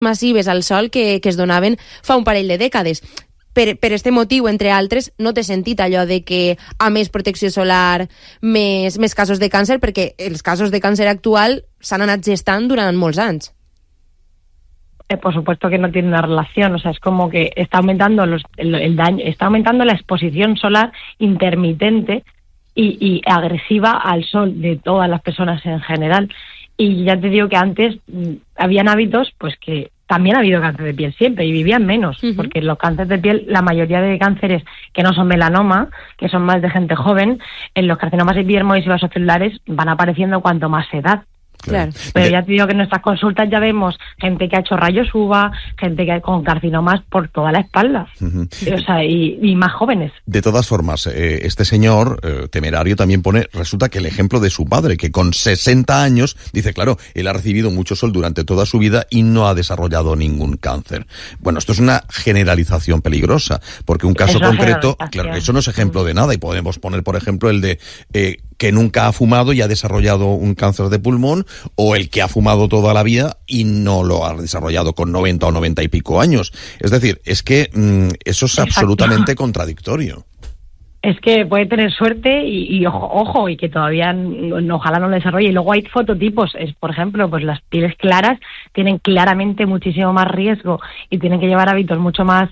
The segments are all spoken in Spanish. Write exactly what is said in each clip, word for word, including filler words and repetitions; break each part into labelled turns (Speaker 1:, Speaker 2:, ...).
Speaker 1: massives al sol que, que es donaven fa un parell de dècades. Per, per este motiu, entre altres, no té sentit allò de que a més protecció solar, més, més casos de càncer, perquè els casos de càncer actual s'han anat gestant durant molts anys.
Speaker 2: Por supuesto que no tiene una relación, o sea, es como que está aumentando los, el, el daño, está aumentando la exposición solar intermitente y, y agresiva al sol de todas las personas en general. Y ya te digo que antes mmm, habían hábitos, pues que también ha habido cáncer de piel siempre y vivían menos, uh-huh. porque los cánceres de piel, la mayoría de cánceres que no son melanoma, que son más de gente joven, en los carcinomas epidermoides y vasocelulares van apareciendo cuanto más edad.
Speaker 1: Claro.
Speaker 2: Pero ya te digo que en nuestras consultas ya vemos gente que ha hecho rayos uva, gente que con carcinomas por toda la espalda, uh-huh. o sea, y, y más jóvenes.
Speaker 3: De todas formas, eh, este señor eh, temerario también pone, resulta que el ejemplo de su padre, que con sesenta años, dice, claro, él ha recibido mucho sol durante toda su vida y no ha desarrollado ningún cáncer. Bueno, esto es una generalización peligrosa, porque un caso concreto, claro, eso no es ejemplo de nada, y podemos poner, por ejemplo, el de eh, que nunca ha fumado y ha desarrollado un cáncer de pulmón, o el que ha fumado toda la vida y no lo ha desarrollado con noventa o noventa y pico años. Es decir, es que mmm, eso es Exacto. absolutamente contradictorio.
Speaker 2: Es que puede tener suerte y, y ojo, ojo, y que todavía no, ojalá no lo desarrolle. Y luego hay fototipos, es, por ejemplo, pues las pieles claras tienen claramente muchísimo más riesgo y tienen que llevar hábitos mucho más...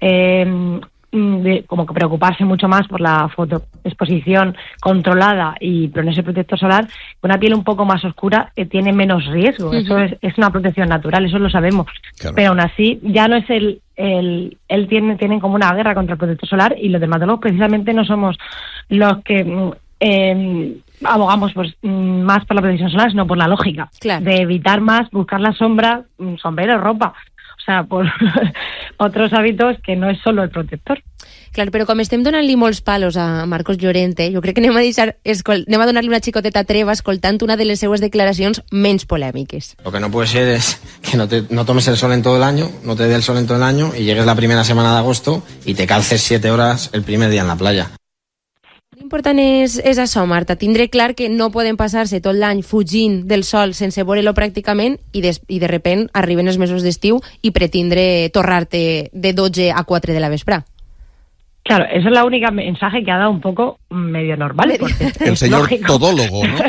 Speaker 2: Eh, de, como que preocuparse mucho más por la fotoexposición controlada y ponerse protector solar. Una piel un poco más oscura eh, tiene menos riesgo, uh-huh. eso es, es una protección natural, eso lo sabemos, claro. Pero aún así ya no es el, el él tiene tienen como una guerra contra el protector solar, y los dermatólogos precisamente no somos los que eh, abogamos pues más por la protección solar, sino por la lógica, claro. De evitar más, buscar la sombra, sombrero, ropa, o sea, por otros hábitos que no es solo el protector.
Speaker 1: Clar, però com estem donant-li molts palos a Marcos Llorente, jo crec que anem a, deixar, escol... anem a donar-li una xicoteta treva escoltant una de les seues declaracions menys polèmiques.
Speaker 4: Lo que no puede ser es que no, te, no tomes el sol en todo el año, no te dé el sol en todo el año y llegues la primera semana de agosto y te calces siete horas el primer día en la playa.
Speaker 1: L'important és, és això, Marta, tindre clar que no poden passar-se tot l'any fugint del sol sense veure-lo pràcticament i de, i de repent arriben els mesos d'estiu i pretindre torrar-te de dotze a quatre de la vesprà.
Speaker 2: Claro, eso es la única mensaje que ha dado un poco medio normal. Porque
Speaker 3: el señor lógico. Todólogo, ¿no?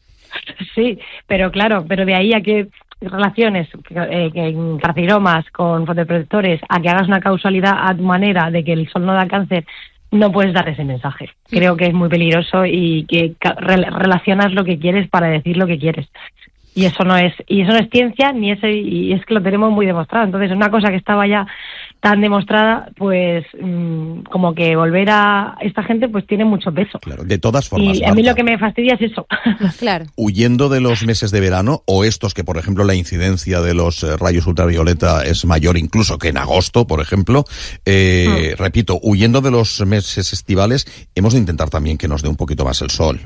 Speaker 2: Sí, pero claro, pero de ahí a que relaciones eh, carcinomas con fotoprotectores, a que hagas una causalidad a tu manera de que el sol no da cáncer, no puedes dar ese mensaje. Creo que es muy peligroso y que re- relacionas lo que quieres para decir lo que quieres. Y eso no es y eso no es ciencia, ni ese y es que lo tenemos muy demostrado. Entonces, una cosa que estaba ya tan demostrada, pues mmm, como que volver a esta gente pues tiene mucho peso.
Speaker 3: Claro, de todas formas,
Speaker 2: y a mí Marta, lo que me fastidia es eso.
Speaker 1: Claro.
Speaker 3: Huyendo de los meses de verano, o estos que, por ejemplo, la incidencia de los eh, rayos ultravioleta es mayor incluso que en agosto, por ejemplo, eh, mm. repito, huyendo de los meses estivales, hemos de intentar también que nos dé un poquito más el sol.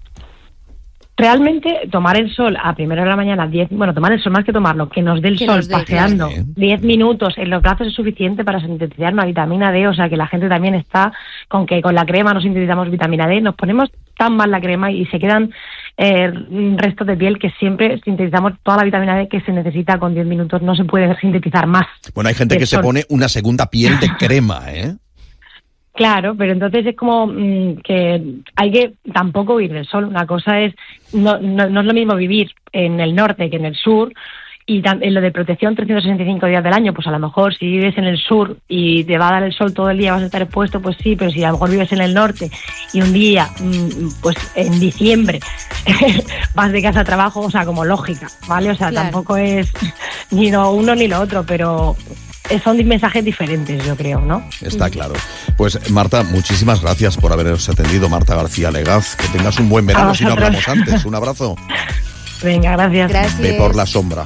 Speaker 2: Realmente tomar el sol a primera de la mañana, diez, bueno, tomar el sol más que tomarlo, que nos dé el que sol dé, paseando claro. diez minutos en los brazos es suficiente para sintetizar una vitamina D, o sea que la gente también está con que con la crema no sintetizamos vitamina D, nos ponemos tan mal la crema y se quedan eh, restos de piel que siempre sintetizamos toda la vitamina D que se necesita con diez minutos, no se puede sintetizar más.
Speaker 3: Bueno, hay gente que sol. se pone una segunda piel de crema, ¿eh?
Speaker 2: Claro, pero entonces es como mmm, que hay que tampoco huir del sol. Una cosa es, no, no, no es lo mismo vivir en el norte que en el sur, y tam- en lo de protección trescientos sesenta y cinco días del año, pues a lo mejor si vives en el sur y te va a dar el sol todo el día vas a estar expuesto, pues sí, pero si a lo mejor vives en el norte y un día, mmm, pues en diciembre vas de casa a trabajo, o sea, como lógica, ¿vale? O sea, claro. Tampoco es ni lo uno ni lo otro, pero... son mensajes diferentes, yo creo, ¿no?
Speaker 3: Está claro. Pues Marta, muchísimas gracias por haberos atendido. Marta García Legaz, que tengas un buen verano si no hablamos antes. Un abrazo.
Speaker 2: Venga, gracias.
Speaker 1: Gracias.
Speaker 3: Ve por la sombra.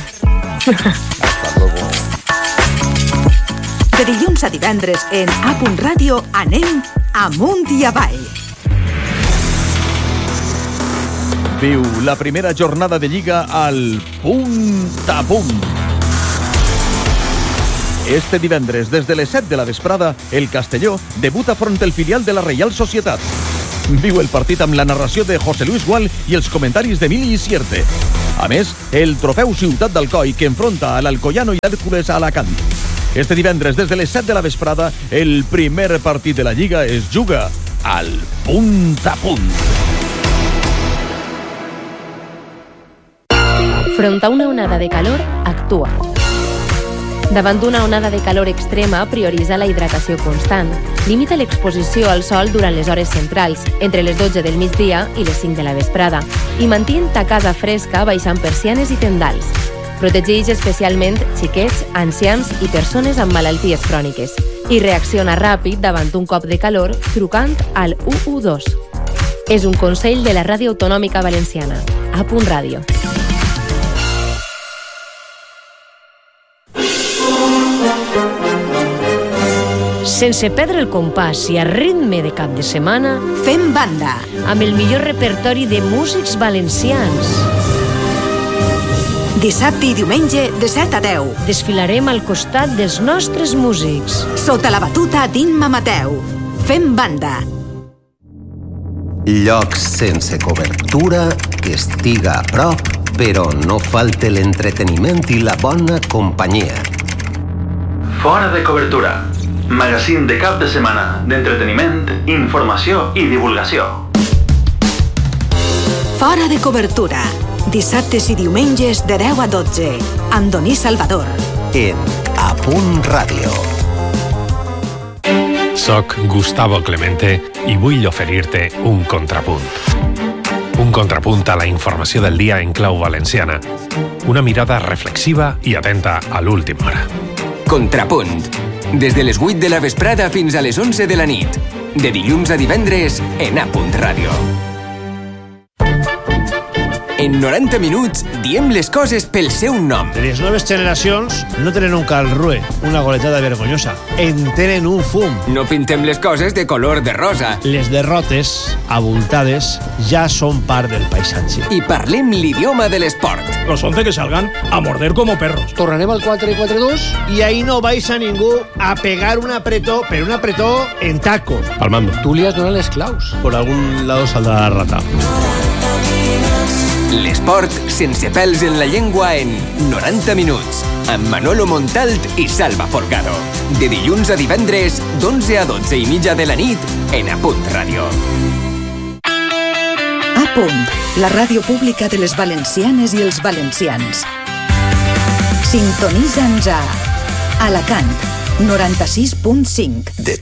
Speaker 3: Hasta luego.
Speaker 5: De dilluns a divendres en A Punt Ràdio anem amunt i avall.
Speaker 3: Viu la primera jornada de Lliga al punt a punt. Este divendres, des de les set de la vesprada, el Castelló debuta front el filial de la Reial Societat. Viu el partit amb la narració de José Luis Gual i els comentaris d'Emili Isierte. A més, el trofeu Ciutat d'Alcoi, que enfronta a l'Alcoyano i l'Hèrcules a Alacant. Este divendres, des de les set de la vesprada, el primer partit de la Lliga es juga al punt a punt.
Speaker 1: Front a una onada de calor, actua. Davant d'una onada de calor extrema, prioritza la hidratació constant. Limita l'exposició al sol durant les hores centrals, entre les dotze del migdia i les cinc de la vesprada, i mantén ta casa fresca baixant persianes i tendals. Protegeix especialment xiquets, ancians i persones amb malalties cròniques. I reacciona ràpid davant un cop de calor trucant al u u dos. És un consell de la Ràdio Autonòmica Valenciana. A punt ràdio.
Speaker 6: Sense perdre el compàs i a ritme de cap de setmana,
Speaker 5: Fem banda.
Speaker 6: amb el millor repertori de músics valencians.
Speaker 5: Dissabte i diumenge de set a deu.
Speaker 6: Desfilarem al costat dels nostres músics.
Speaker 5: Sota la batuta d'Imma Mateu. Fem banda.
Speaker 7: Llocs sense cobertura, que estiga a prop, però no falte l'entreteniment i la bona companyia.
Speaker 8: Fora de cobertura. Magazín de cap de setmana d'entreteniment, informació i divulgació.
Speaker 5: Fora de cobertura. Dissabtes i diumenges de deu a dotze. Amb Doní Salvador.
Speaker 7: En A Punt Ràdio.
Speaker 9: Soc Gustavo Clemente i vull oferir-te un contrapunt. Un contrapunt a la informació del dia en clau valenciana. Una mirada reflexiva i atenta a l'última hora.
Speaker 10: Contrapunt. Des de les vuit de la vesprada fins a les onze de la nit. De dilluns a divendres en A Punt Ràdio. En noranta minuts diem les coses pel seu nom.
Speaker 11: Les noves generacions no tenen un calrue, una goletada vergonyosa. En tenen un fum.
Speaker 10: No pintem les coses de color de rosa.
Speaker 11: Les derrotes, abultades, ja són part del paisatge.
Speaker 10: I parlem l'idioma de l'esport.
Speaker 12: Los once que salgan a morder como perros.
Speaker 11: Tornarem al quatre quatre dos i ahí no vais a ningú a pegar un apretó, pero un apretó en tacos.
Speaker 12: Al mando.
Speaker 11: Tú li has donat les claus. Por algún lado saldrá la rata.
Speaker 10: L'esport sense pèls en la llengua en noranta minuts, amb Manolo Montalt i Salva Forcado. De dilluns a divendres, d'onze a dotze i mitja de la nit, en A Punt Ràdio.
Speaker 5: A Punt, la ràdio pública de les valencianes i els valencians. Sintonitza'ns a Alacant, noranta-sis punt cinc.
Speaker 7: De